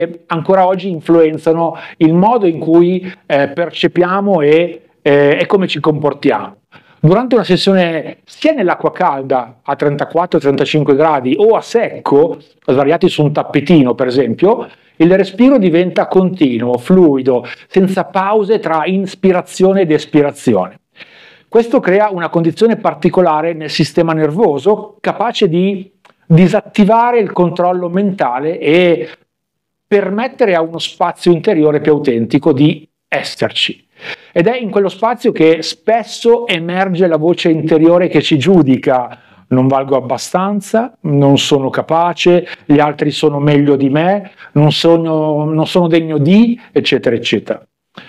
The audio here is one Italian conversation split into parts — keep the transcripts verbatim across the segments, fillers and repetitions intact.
ancora oggi influenzano il modo in cui eh, percepiamo e, eh, e come ci comportiamo. Durante una sessione sia nell'acqua calda a trentaquattro trentacinque gradi o a secco, svariati su un tappetino per esempio, il respiro diventa continuo, fluido, senza pause tra inspirazione ed espirazione. Questo crea una condizione particolare nel sistema nervoso capace di disattivare il controllo mentale e permettere a uno spazio interiore più autentico di esserci. Ed è in quello spazio che spesso emerge la voce interiore che ci giudica: non valgo abbastanza, non sono capace, gli altri sono meglio di me, non sono, non sono degno di, eccetera, eccetera.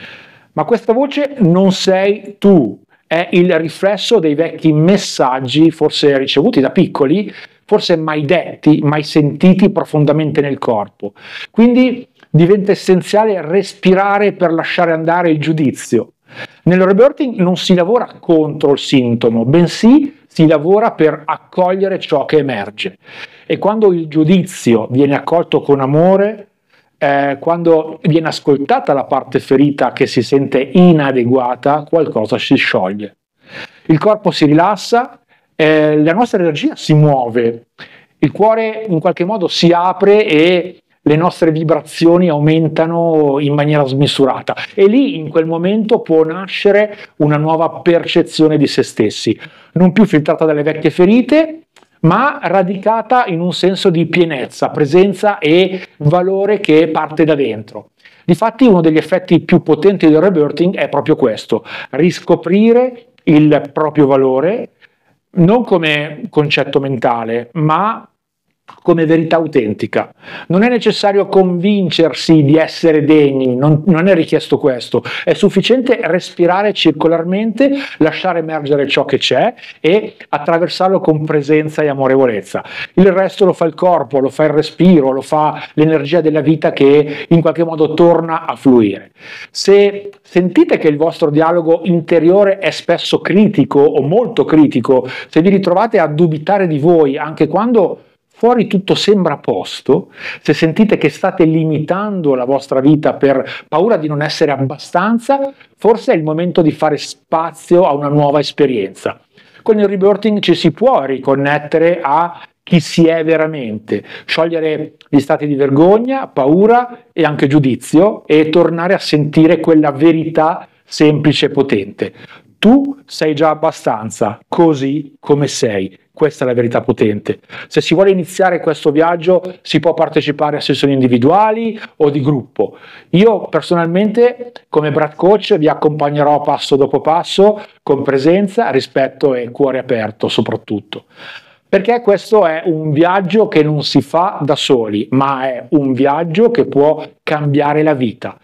Ma questa voce non sei tu, è il riflesso dei vecchi messaggi, forse ricevuti da piccoli, forse mai detti, mai sentiti profondamente nel corpo. Quindi diventa essenziale respirare per lasciare andare il giudizio. Nel rebirthing non si lavora contro il sintomo, bensì si lavora per accogliere ciò che emerge. E quando il giudizio viene accolto con amore, eh, quando viene ascoltata la parte ferita che si sente inadeguata, qualcosa si scioglie. Il corpo si rilassa, eh, la nostra energia si muove, il cuore in qualche modo si apre e le nostre vibrazioni aumentano in maniera smisurata e lì in quel momento può nascere una nuova percezione di se stessi, non più filtrata dalle vecchie ferite, ma radicata in un senso di pienezza, presenza e valore che parte da dentro. Difatti uno degli effetti più potenti del rebirthing è proprio questo: riscoprire il proprio valore, non come concetto mentale, ma come verità autentica. Non è necessario convincersi di essere degni, non, non è richiesto questo, è sufficiente respirare circolarmente, lasciare emergere ciò che c'è e attraversarlo con presenza e amorevolezza. Il resto lo fa il corpo, lo fa il respiro, lo fa l'energia della vita che in qualche modo torna a fluire. Se sentite che il vostro dialogo interiore è spesso critico o molto critico, se vi ritrovate a dubitare di voi anche quando fuori tutto sembra a posto, se sentite che state limitando la vostra vita per paura di non essere abbastanza, forse è il momento di fare spazio a una nuova esperienza. Con il rebirthing ci si può riconnettere a chi si è veramente, sciogliere gli stati di vergogna, paura e anche giudizio e tornare a sentire quella verità semplice e potente. Tu sei già abbastanza, così come sei. Questa è la verità potente. Se si vuole iniziare questo viaggio si può partecipare a sessioni individuali o di gruppo. Io personalmente come Breath Coach vi accompagnerò passo dopo passo con presenza, rispetto e cuore aperto soprattutto. Perché questo è un viaggio che non si fa da soli, ma è un viaggio che può cambiare la vita.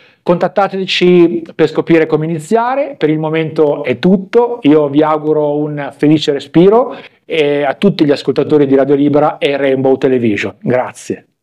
Contattateci per scoprire come iniziare. Per il momento è tutto, io vi auguro un felice respiro e a tutti gli ascoltatori di Radio Libera e Rainbow Television. Grazie.